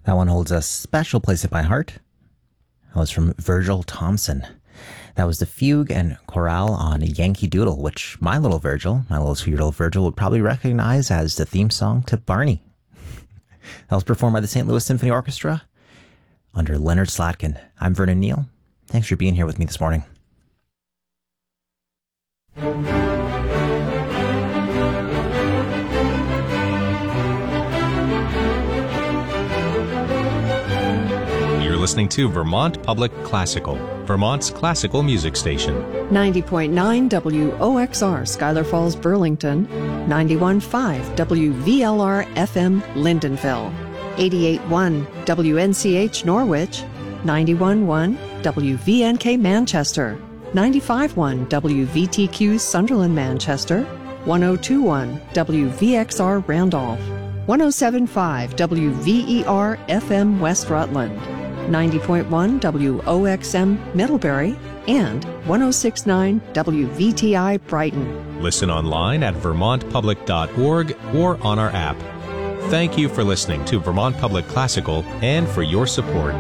That one holds a special place in my heart. That was from Virgil Thompson. That was the fugue and chorale on Yankee Doodle, which my little sweet little Virgil, would probably recognize as the theme song to Barney. That was performed by the St. Louis Symphony Orchestra under Leonard Slatkin. I'm Vernon Neal. Thanks for being here with me this morning. Listening to Vermont Public Classical, Vermont's classical music station. 90.9 WOXR, Schuyler Falls, Burlington. 91.5 WVLR FM, Lindenville. 88.1 WNCH, Norwich. 91.1 WVNK, Manchester. 95.1 WVTQ, Sunderland, Manchester. 102.1 WVXR, Randolph. 107.5 WVER FM, West Rutland. 90.1 WOXM Middlebury, and 106.9 WVTI Brighton. Listen online at vermontpublic.org or on our app. Thank you for listening to Vermont Public Classical and for your support.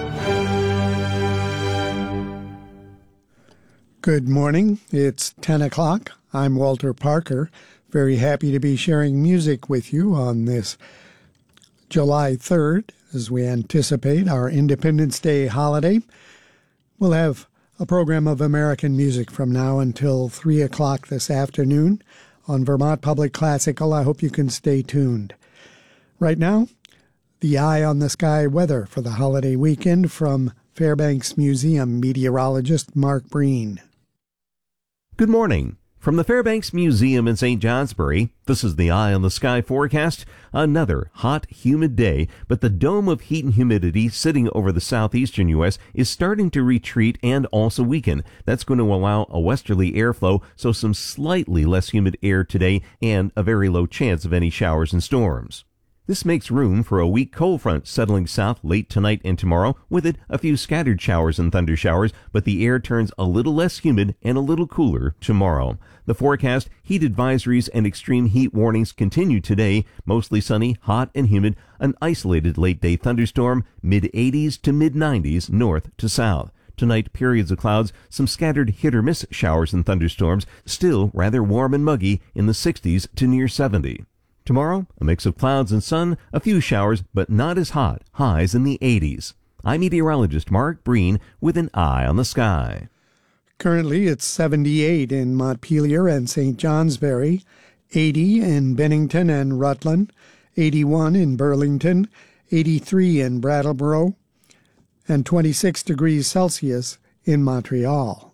Good morning. It's 10 o'clock. I'm Walter Parker. Very happy to be sharing music with you on this July 3rd. As we anticipate our Independence Day holiday. We'll have a program of American music from now until 3 o'clock this afternoon on Vermont Public Classical. I hope you can stay tuned. Right now, the eye on the sky weather for the holiday weekend from Fairbanks Museum meteorologist Mark Breen. Good morning. From the Fairbanks Museum in St. Johnsbury, this is the Eye on the Sky forecast. Another hot, humid day, but the dome of heat and humidity sitting over the southeastern U.S. is starting to retreat and also weaken. That's going to allow a westerly airflow, so some slightly less humid air today and a very low chance of any showers and storms. This makes room for a weak cold front settling south late tonight and tomorrow, with it a few scattered showers and thunder showers, but the air turns a little less humid and a little cooler tomorrow. The forecast, heat advisories and extreme heat warnings continue today, mostly sunny, hot and humid, an isolated late-day thunderstorm, mid-80s to mid-90s north to south. Tonight, periods of clouds, some scattered hit-or-miss showers and thunderstorms, still rather warm and muggy in the 60s to near 70. Tomorrow, a mix of clouds and sun, a few showers, but not as hot, highs in the 80s. I'm meteorologist Mark Breen with an eye on the sky. Currently, it's 78 in Montpelier and St. Johnsbury, 80 in Bennington and Rutland, 81 in Burlington, 83 in Brattleboro, and 26 degrees Celsius in Montreal.